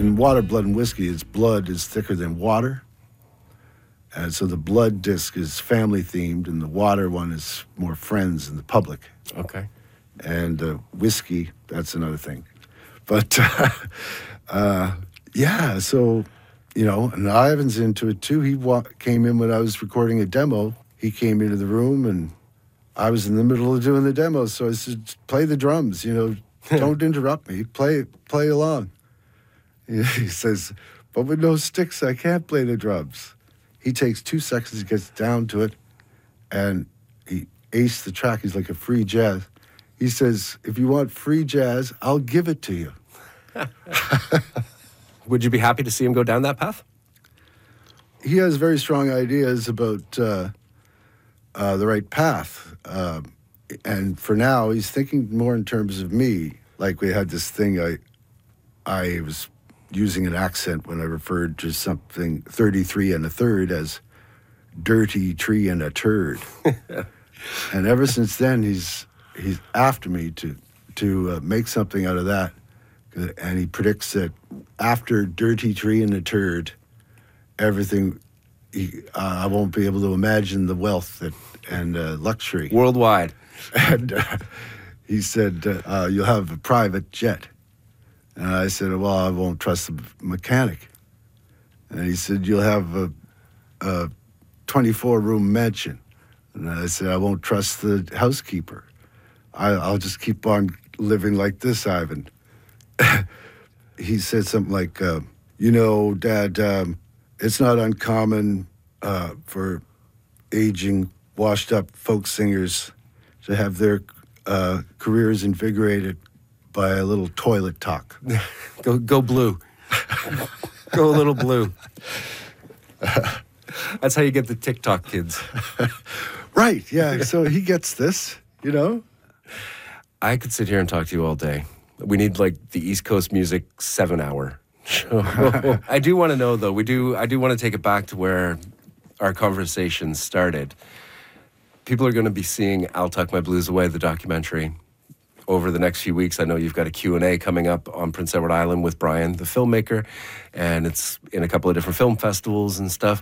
in Water, Blood, and Whiskey, its blood is thicker than water. And so the blood disc is family themed, and the water one is more friends and the public. Okay. And whiskey, that's another thing. But yeah, so, you know, and Ivan's into it too. He came in when I was recording a demo. He came into the room and I was in the middle of doing the demo. So I said, play the drums, you know, don't interrupt me. Play along. He says, but with no sticks, I can't play the drums. He takes 2 seconds, he gets down to it, and he aced the track. He's like a free jazz. He says, if you want free jazz, I'll give it to you. Would you be happy to see him go down that path? He has very strong ideas about the right path. And for now, he's thinking more in terms of me. Like we had this thing, I was using an accent when I referred to something 33 and a third as dirty tree and a turd. And ever since then, he's after me to make something out of that. And he predicts that after dirty tree and a turd, everything, I won't be able to imagine the wealth and luxury. Worldwide. And he said, you'll have a private jet. And I said, well, I won't trust the mechanic. And he said, you'll have a 24-room mansion. And I said, I won't trust the housekeeper. I'll just keep on living like this, Ivan. He said something like, you know, Dad, it's not uncommon for aging, washed-up folk singers to have their careers invigorated by a little toilet talk. Go blue. Go a little blue. That's how you get the TikTok kids. Right, yeah. So he gets this, you know? I could sit here and talk to you all day. We need like the East Coast music 7-hour show. I do want to know though, I do want to take it back to where our conversation started. People are going to be seeing I'll Tuck My Blues Away, the documentary, over the next few weeks. I know you've got a Q&A coming up on Prince Edward Island with Brian, the filmmaker, and it's in a couple of different film festivals and stuff.